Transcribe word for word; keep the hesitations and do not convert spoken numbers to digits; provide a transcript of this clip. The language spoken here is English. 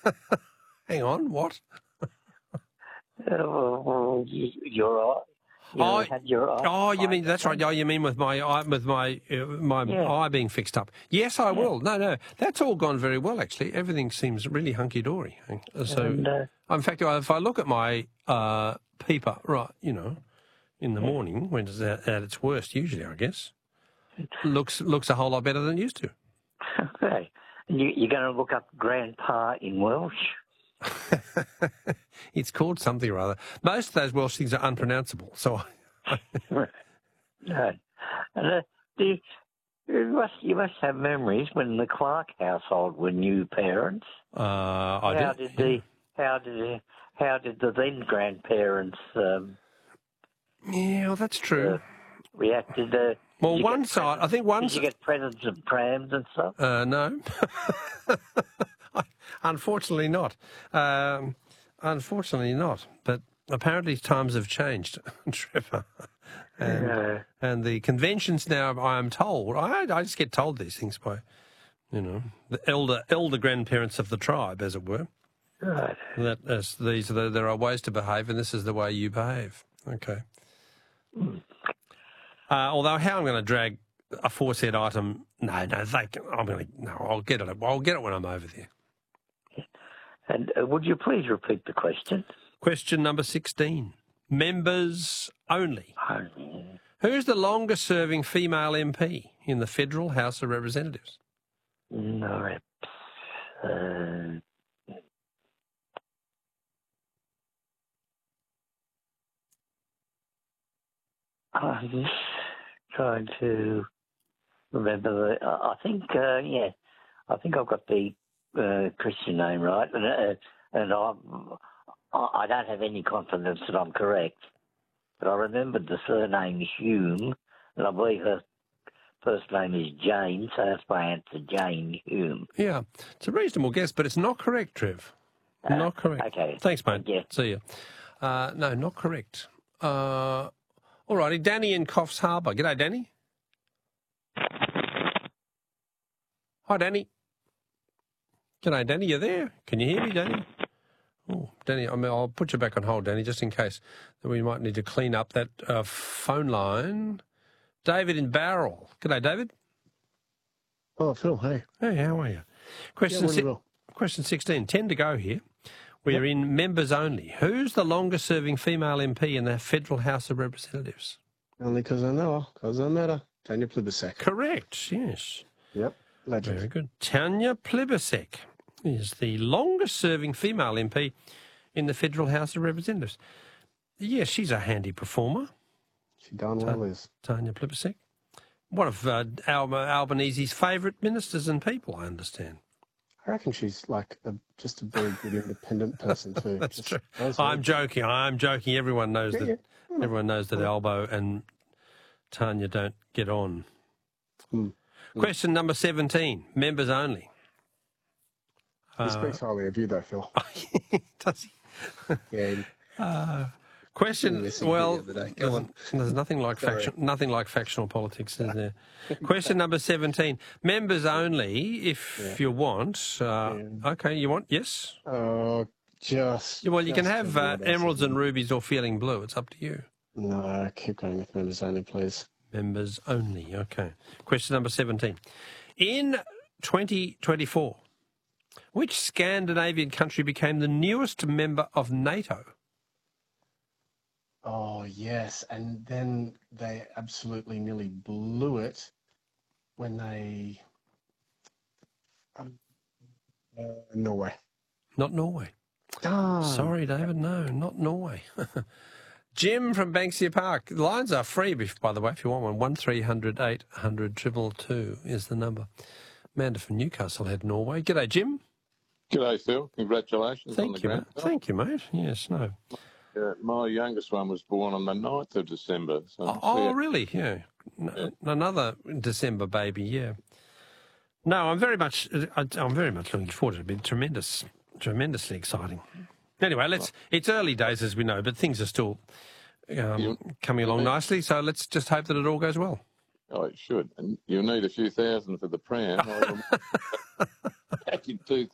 Hang on, what? Uh, well, well, you, you're right. You Oh, had your eye, oh, you eye mean that's right? Oh, you mean with my eye, with my uh, my Yeah. eye being fixed up? Yes, I Yeah. will. No, no, that's all gone very well. Actually, everything seems really hunky dory. So, And, uh, in fact, if I look at my uh, peeper, right, you know, in the morning when it's at, at its worst, usually, I guess, looks looks a whole lot better than it used to. Okay. And you, you're going to look up grandpa in Welsh? It's called something or other. Most of those Welsh things are unpronounceable. So, I, No. And, uh, do you, you, must, you must have memories when the Clark household were new parents. uh, I how did. did the how did how did the then grandparents um, Yeah, well, that's true. uh, reacted? Uh, well, did you one get side, I presents- think one. Did you get presents of prams and stuff? Uh, no. Unfortunately not. Um, unfortunately not. But apparently times have changed, Trevor. And, Yeah. and the conventions now, I am told, I, I just get told these things by, you know, the elder elder grandparents of the tribe, as it were, Right. that as these are the, there are ways to behave, and this is the way you behave. Okay. Uh, although how I'm going to drag a foresaid item, no, no, they can, I'm going to, no, I'll get it. I'll get it when I'm over there. And uh, would you please repeat the question? Question number sixteen. Members only. Um, Who's the longest serving female M P in the Federal House of Representatives? No. Uh, I'm just trying to remember the. I think, uh, yeah, I think I've got the uh, Christian name right, and uh, and I'm, I don't have any confidence that I'm correct, but I remembered the surname Hume, and I believe her first name is Jane, so that's my answer, Jane Hume. Yeah, it's a reasonable guess, but it's not correct, Trev. Uh, Not correct. Okay. Thanks, mate. Yeah. See you. Uh, no, not correct. Uh, all righty, Danny in Coffs Harbour. G'day, Danny. Hi, Danny. G'day, Danny. You there? Can you hear me, Danny? Oh, Danny, I mean, I'll put you back on hold, Danny, just in case that we might need to clean up that uh, phone line. David in Barrel. G'day, David. Oh, Phil, hey. Hey, how are you? Question, Yeah, si- well. question sixteen. Ten to go here. We're yep. in members only. Who's the longest serving female M P in the Federal House of Representatives? Only because I know her, because I met her. Tanya Plibersek. Correct, yes. Yep, legend. Very good. Tanya Plibersek is the longest serving female M P in the Federal House of Representatives. Yes, she's a handy performer. She darn well is. Tanya Plibersek. One of uh, Al- Albanese's favourite ministers and people, I understand. I reckon she's like a, just a very good independent person too. That's just, true. that's I'm right. joking. I'm joking. Everyone knows Yeah, that. yeah. Everyone knows that Albo and Tanya don't get on. Mm. Question number seventeen. Members only. He Uh, speaks highly of you though, Phil. Does he? Yeah. Uh, question. Listened to Well, you the other day. there's, Go on. there's nothing like Sorry. faction, nothing like factional politics, is there? Question number seventeen. Members only. If Yeah. you want. Uh, Yeah. Okay, you want? Yes. Oh, just. Well, you can just have a uh, little emeralds bit. and rubies or feeling blue. It's up to you. No, keep going with members only, please. Members only. Okay. Question number seventeen. In twenty twenty-four, which Scandinavian country became the newest member of NATO? Oh, yes. And then they absolutely nearly blew it when they. Um, uh, Norway. Not Norway. Ah, Sorry, David. No, not Norway. Jim from Banksia Park. The lines are free, by the way, if you want one. one three hundred eight hundred two two two is the number. Amanda from Newcastle had Norway. G'day, Jim. G'day, Phil. Congratulations on the Thank you, mate. grand final. Thank you, mate. Yes, no. Uh, my youngest one was born on the ninth of December. So Oh, oh really? Yeah. N- Another December baby, yeah. No, I'm very much, I'm very much looking forward to it. It'll be tremendous, tremendously exciting. Anyway, let's. It's early days, as we know, but things are still um, You- coming along nicely. So let's just hope that it all goes well. Oh, it should. And you'll need a few thousand for the pram. Back in two